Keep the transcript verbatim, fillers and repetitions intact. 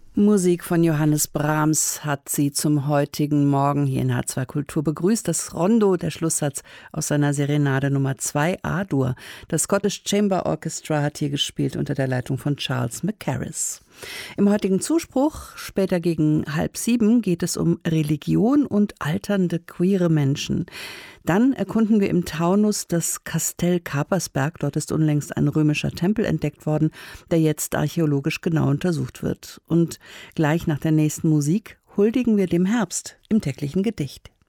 Musik von Johannes Brahms hat sie zum heutigen Morgen hier in H zwei Kultur begrüßt. Das Rondo, der Schlusssatz aus seiner Serenade Nummer zwei A-Dur. Das Scottish Chamber Orchestra hat hier gespielt unter der Leitung von Charles Mackerras. Im heutigen Zuspruch, später gegen halb sieben, geht es um Religion und alternde queere Menschen. Dann erkunden wir im Taunus das Kastell Kapersberg. Dort ist unlängst ein römischer Tempel entdeckt worden, der jetzt archäologisch genau untersucht wird. Und gleich nach der nächsten Musik huldigen wir dem Herbst im täglichen Gedicht.